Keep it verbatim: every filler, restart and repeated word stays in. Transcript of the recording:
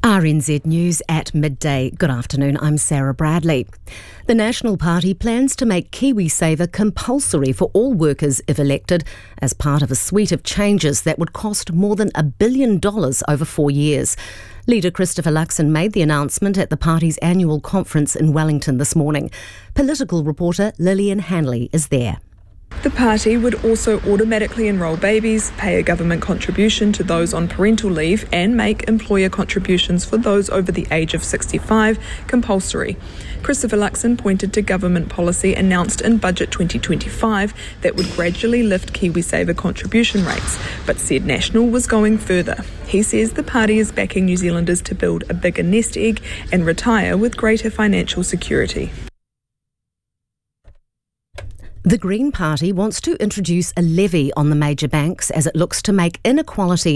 R N Z News at midday. Good afternoon, I'm Sarah Bradley. The National Party plans to make KiwiSaver compulsory for all workers if elected as part of a suite of changes that would cost more than a billion dollars over four years. Leader Christopher Luxon made the announcement at the party's annual conference in Wellington this morning. Political reporter Lillian Hanley is there. The party would also automatically enrol babies, pay a government contribution to those on parental leave and make employer contributions for those over the age of sixty-five compulsory. Christopher Luxon pointed to government policy announced in Budget twenty twenty-five that would gradually lift KiwiSaver contribution rates, but said National was going further. He says the party is backing New Zealanders to build a bigger nest egg and retire with greater financial security. The Green Party wants to introduce a levy on the major banks as it looks to make inequality